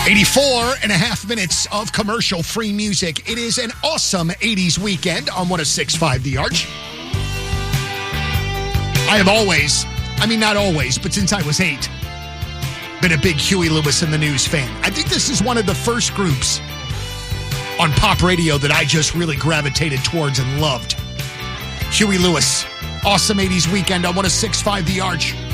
84 and a half minutes of commercial-free music. It is an awesome 80s weekend on 106.5 The Arch. I have always, not always, but since I was 8, been a big Huey Lewis and the News fan. I think this is one of the first groups on pop radio that I just really gravitated towards and loved. Huey Lewis, awesome 80s weekend on 106.5 The Arch.